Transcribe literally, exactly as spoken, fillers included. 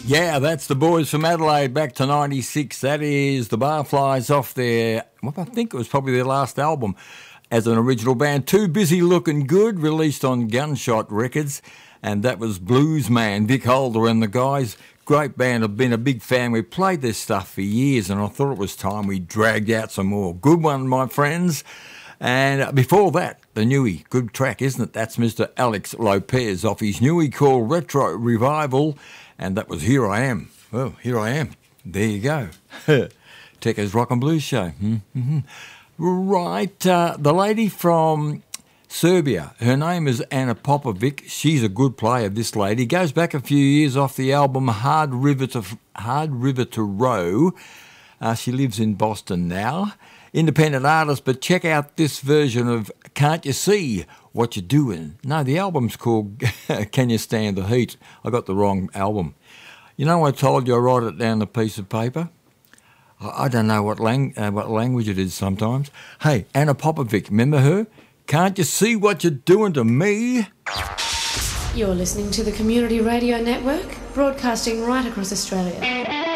Yeah, that's the boys from Adelaide back to ninety-six. That is the Barflies off their, well, I think it was probably their last album as an original band. Too Busy Looking Good, released on Gunshot Records. And that was Blues Man, Vic Holder and the guys. Great band. I've been a big fan. We played this stuff for years and I thought it was time we dragged out some more. Good one, my friends. And before that, the newie. Good track, isn't it? That's Mister Alex Lopez off his newie called Retro Revival. And that was Here I Am. Well, here I am. There you go. Tekka's Rock and Blues Show. Mm-hmm. Right. Uh, the lady from Serbia, her name is Anna Popovic. She's a good player, this lady. Goes back a few years off the album Hard River to, Hard River to Row. Uh, she lives in Boston now. Independent artist, but check out this version of Can't You See What You're Doing? No, the album's called Can You Stand the Heat? I got the wrong album. You know, I told you I write it down on a piece of paper. I, I don't know what, lang- uh, what language it is sometimes. Hey, Anna Popovic, remember her? Can't you see what you're doing to me? You're listening to the Community Radio Network, broadcasting right across Australia.